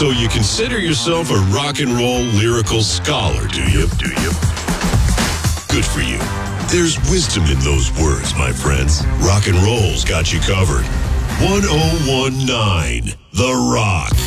So you consider yourself a rock and roll lyrical scholar, do you? Good for you. There's wisdom in those words, my friends. Rock and roll's got you covered. 1019 The Rock.